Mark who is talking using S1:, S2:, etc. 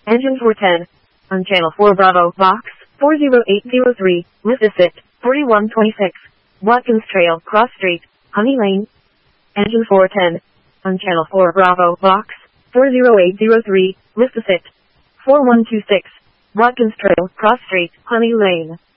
S1: Engine 410. On Channel 4 Bravo, Box 40803, Mississippi, 4126. Watkins Trail, Cross Street, Honey Lane. Engine 410. On Channel 4 Bravo, Box 40803, Mississippi, 4126. Watkins Trail, Cross Street, Honey Lane.